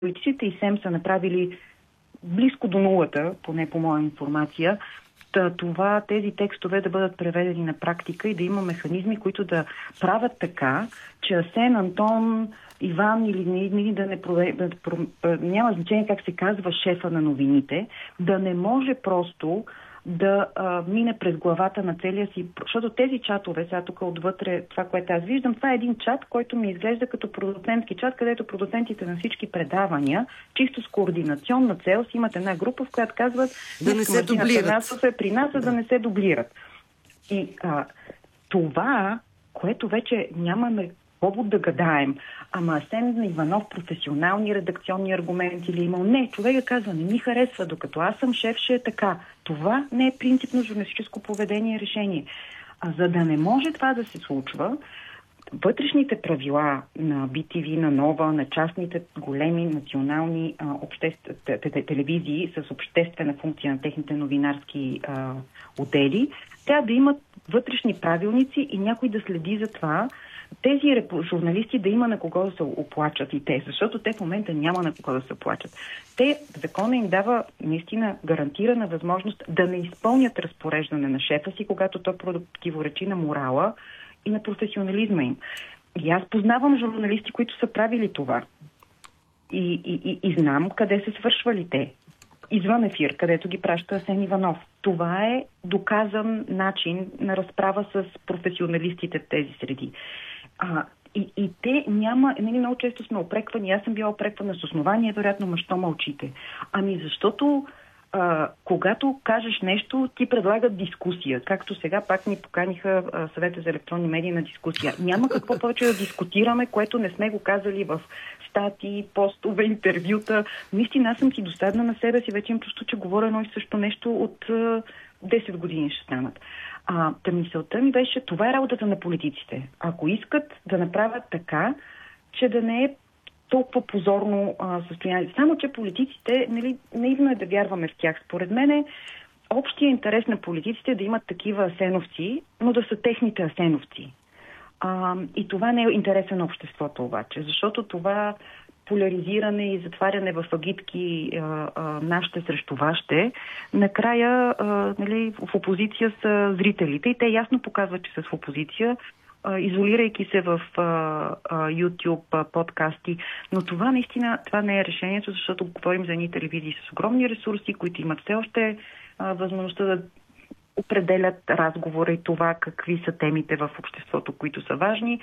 политиците и СЕМ са направили близко до нулата, поне по моя информация, тези текстове да бъдат преведени на практика и да има механизми, които да правят така, че Асен, Антон, Иван или няма значение как се казва шефа на новините, да не може просто да мине през главата на целия си... Защото тези чатове, сега тук отвътре, това, което аз виждам, това е един чат, който ми изглежда като продуцентски чат, където продуцентите на всички предавания, чисто с координационна цел, си имат една група, в която казват да не се дублират. При нас, да не се дублират. И това, което вече нямаме повод да гадаем, ама Асен Иванов професионални редакционни аргументи ли имал? Не, човека казва, не ми харесва, докато аз съм шеф, ще е така. Това не е принципно журналистическо поведение и решение. А за да не може това да се случва, вътрешните правила на BTV, на Нова, на частните големи национални телевизии с обществена функция на техните новинарски отдели, трябва да имат вътрешни правилници и някой да следи за това, тези журналисти да има на кого да се оплачат и те, защото те в момента няма на кого да се оплачат. Закона им дава наистина гарантирана възможност да не изпълнят разпореждане на шефа си, когато то противоречи на морала и на професионализма им. И аз познавам журналисти, които са правили това. И знам къде се свършвали те. Извън ефир, където ги праща Асен Иванов. Това е доказан начин на разправа с професионалистите в тези среди. И те няма... много често сме опреквани. Аз съм била опреквана с основание, вероятно, ма що мълчите? Защото когато кажеш нещо, ти предлагат дискусия. Както сега пак ни поканиха Съвета за електронни медии на дискусия. Няма какво повече да дискутираме, което не сме го казали в статии, постове, интервюта. Наистина, аз съм си досадна на себе си. Вече им чувство, че говоря едно и също нещо от 10 години ще станат. Мисълта ми беше, това е работата на политиците. Ако искат да направят така, че да не е толкова позорно състояние. Само, че политиците, наивно е да вярваме в тях. Според мен общия интерес на политиците е да имат такива асеновци, но да са техните асеновци. И това не е интересен на обществото обаче, защото това поляризиране и затваряне в агитки нашите срещу вашите, накрая в опозиция са зрителите и те ясно показват, че са в опозиция, изолирайки се в YouTube, подкасти. Но това наистина не е решението, защото говорим за едни телевизии с огромни ресурси, които имат все още възможността да определят разговора и това какви са темите в обществото, които са важни.